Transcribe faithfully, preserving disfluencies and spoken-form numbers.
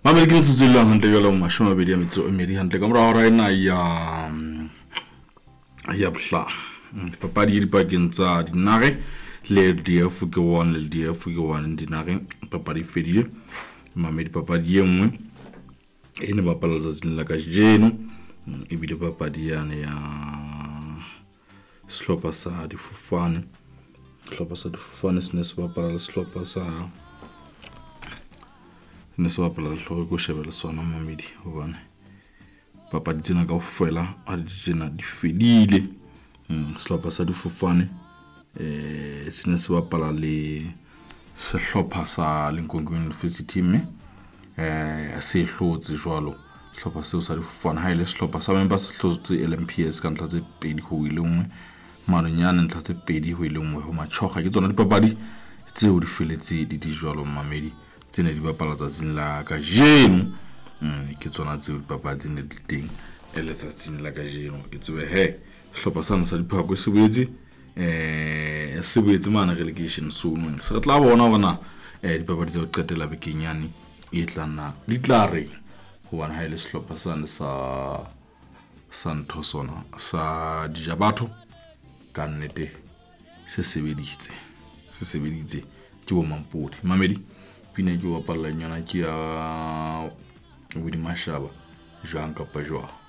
Mameli ke ntse tswela hantle ka la mashome a mabedi a metso e medi hantle ka mora hora ena ya ya bhla papadi di pakeng tsa dinare le D F ke one le D F ke one dinare papadi fedile mamedi papadi e nngwe e ne bapala letsatsing la kajeno e bile papadi yane ya sehlopha sa difofane sehlopha sa difofane se ne se bapala le sehlopha sa ne se bapala le hlogo go shebela sona mamedi hobane papadi tsena kaofela a di tsena di fedile sehlopha sa difofane eh se ne se bapala le sehlopha sa Lincoln University mme eh se hlotse jwalo sehlopha seo sa difofane ha ile sehlopha sa member se hlotse L M P S ka ntla tse pedi ho ile nngwe manonyane ntla tse pedi ho ile nngwe ho machoga ke tsona dipapadi tseo di feletse di di jwalo mamedi tsene di bapala tsatsing la kajeno ke tsona tseo dipapadi ne di teng e letsatsing la kajeno e tswe he sehlopha sana sa diphako se boetse eh se boetse mana relegation soon se tla bona bona eh dipapadi tsa ho qetela bekenyane e tlana di tla re ho bana ha ile sehlopha sana sa Santos sona sa Dijabatho ka nnete se sebeditse se sebeditse ke bo Mampodi mamedi pina ke wa palla nyana ke ya Widi Mashaba jwang kapa jwa